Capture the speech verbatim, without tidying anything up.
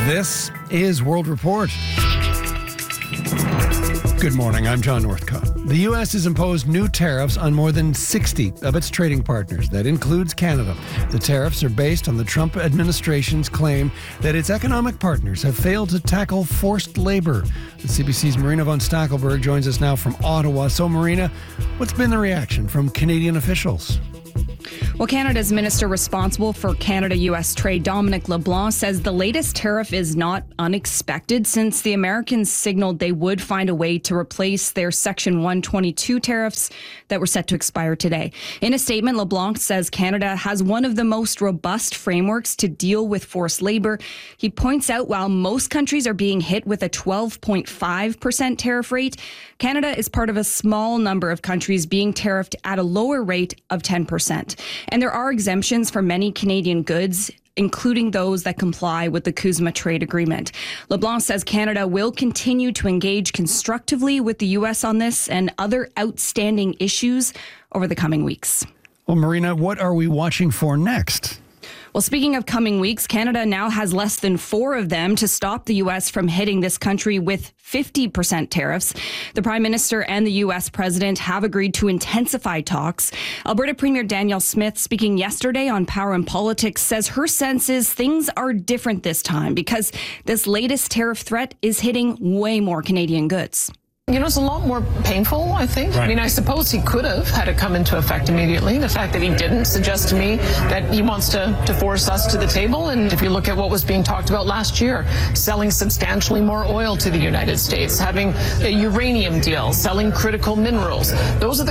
This is World Report. Good morning, I'm John Northcott. The U S has imposed new tariffs on more than sixty of its trading partners. That includes Canada. The tariffs are based on the Trump administration's claim that its economic partners have failed to tackle forced labor. The C B C's Marina von Stackelberg joins us now from Ottawa. So, Marina, what's been the reaction from Canadian officials? Well, Canada's minister responsible for Canada-U S trade, Dominic LeBlanc, says the latest tariff is not unexpected since the Americans signaled they would find a way to replace their Section one twenty-two tariffs that were set to expire today. In a statement, LeBlanc says Canada has one of the most robust frameworks to deal with forced labor. He points out while most countries are being hit with a twelve point five percent tariff rate, Canada is part of a small number of countries being tariffed at a lower rate of ten percent. And there are exemptions for many Canadian goods, including those that comply with the CUSMA trade agreement. LeBlanc says Canada will continue to engage constructively with the U S on this and other outstanding issues over the coming weeks. Well, Marina, what are we watching for next? Well, speaking of coming weeks, Canada now has less than four of them to stop the U S from hitting this country with fifty percent tariffs. The Prime Minister and the U S President have agreed to intensify talks. Alberta Premier Danielle Smith, speaking yesterday on Power and Politics, says her sense is things are different this time because this latest tariff threat is hitting way more Canadian goods. You know, it's a lot more painful, I think. Right. I mean, I suppose he could have had it come into effect immediately. The fact that he didn't suggests to me that he wants to, to force us to the table. And if you look at what was being talked about last year, selling substantially more oil to the United States, having a uranium deal, selling critical minerals, those are the